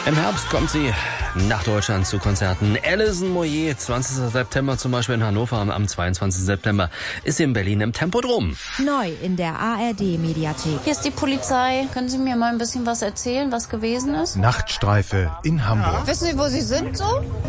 Im Herbst kommt sie nach Deutschland zu Konzerten. Alison Moyet, 20. September zum Beispiel in Hannover, am 22. September ist sie in Berlin im Tempodrom. Neu in der ARD-Mediathek. Hier ist die Polizei. Können Sie mir mal ein bisschen was erzählen, was gewesen ist? Nachtstreife in Hamburg. Wissen Sie, wo Sie sind so?